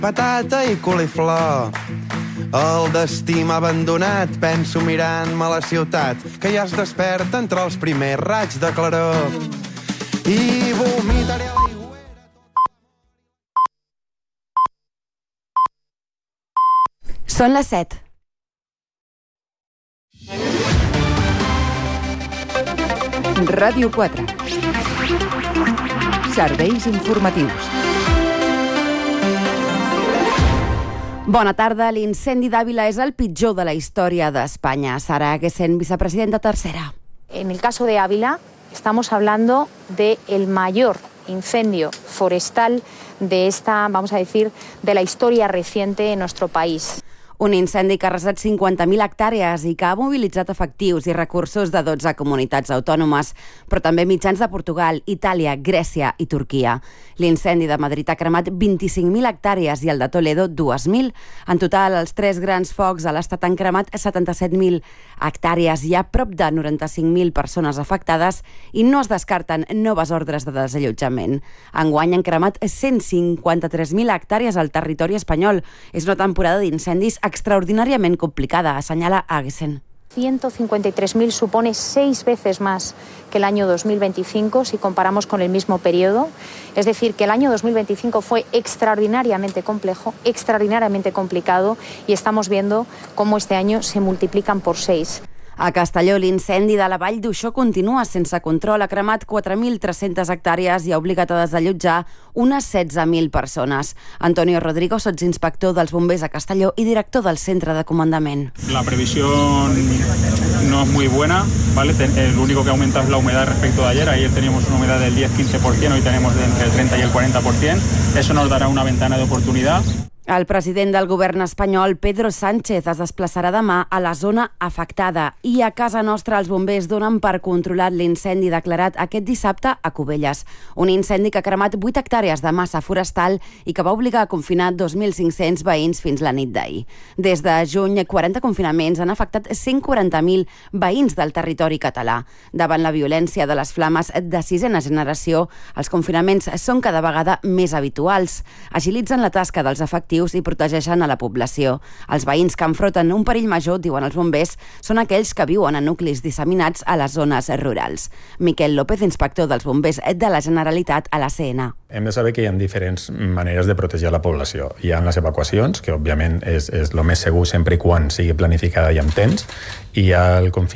Patata i coliflor. El destí m'ha abandonat, penso mirant-me la ciutat, que ja es desperta entre els primers raigs de claror. I vomitaré a l'aigüera. Són les 7. Ràdio 4. Serveis informatius. Bona tarda. L'incendi d'Àvila és el pitjor de la història d'Espanya. Sara Aguesen, vicepresidenta tercera. En el caso de Ávila, estamos hablando del mayor incendio forestal de esta, vamos a decir, de la historia reciente en nuestro país. Un incendi que ha arrasat 50.000 hectàrees i que ha mobilitzat efectius i recursos de 12 comunitats autònomes, però també mitjans de Portugal, Itàlia, Grècia i Turquia. L'incendi de Madrid ha cremat 25.000 hectàrees i el de Toledo 2.000. En total, els 3 grans focs a l'estat han cremat 77.000 hectàrees. Hi ha prop de 95.000 persones afectades i no es descarten noves ordres de desallotjament. Enguany han cremat 153.000 hectàrees al territori espanyol. És una temporada d'incendis extraordinariamente complicada, señala Aguesen. 153.000 supone 6 veces más que el año 2025 si comparamos con el mismo periodo. Es decir, que el año 2025 fue extraordinariamente complejo, extraordinariamente complicado y estamos viendo cómo este año se multiplican por 6. A Castelló, l'incendi de la Vall d'Uixó continua sense control. Ha cremat 4.300 hectàrees i ha obligat a desallotjar unes 16.000 persones. Antonio Rodrigo, sotsinspector dels bombers a Castelló y director del centre de comandament. La previsión no es muy buena, ¿vale? Lo único que aumenta es la humedad respecto de ayer. Ayer teníamos una humedad del 10-15%, hoy tenemos entre el 30 y el 40%. Eso nos dará una ventana de oportunidad. El president del govern espanyol, Pedro Sánchez, es desplaçarà demà a la zona afectada i a casa nostra els bombers donen per controlat l'incendi declarat aquest dissabte a Cubelles. Un incendi que ha cremat 8 hectàrees de massa forestal i que va obligar a confinar 2.500 veïns fins la nit d'ahir. Des de juny, 40 confinaments han afectat 140.000 veïns del territori català. Davant la violència de les flames de sisena generació, els confinaments són cada vegada més habituals. Agilitzen la tasca dels efectius i protegeixen a la població. Els veïns que enfronten un perill major, diuen els bombers, són aquells que viuen en nuclis disseminats a les zones rurals. Miquel López, inspector dels bombers de la Generalitat a la CN. Hem de saber que hi ha diferents maneres de protegir la població. Hi ha les evacuacions, que òbviament és el més segur sempre i quan sigui planificada i amb temps, i hi ha el confinament